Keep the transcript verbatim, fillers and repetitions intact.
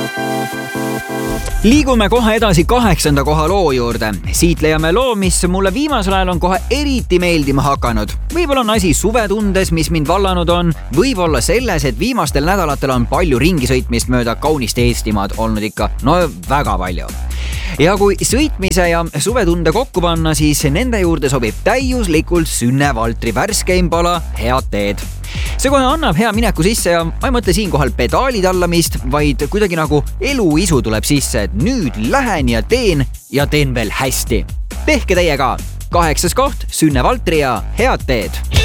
Liigume kohe edasi kaheksanda koha loo juurde. Siit leiame loo, mis mulle viimasel ajal on kohe eriti meeldima hakanud. Võib-olla on asi suvetundes, mis mind vallanud on, võib-olla selles, et viimastel nädalatel on palju ringisõitmist mööda kaunist Eestimaad olnud ikka, no väga palju. Ja kui sõitmise ja suvetunde kokku panna, siis nende juurde sobib täiuslikult Sünne Valtri värskeim pala Head teed. See kohe annab hea mineku sisse ja ma ei mõtle siinkohal pedaali tallamist, vaid kuidagi nagu eluisu tuleb sisse, et nüüd lähen ja teen ja teen veel hästi. Tehke teie ka. Kaheksas koht Sünne Valtri ja Head teed.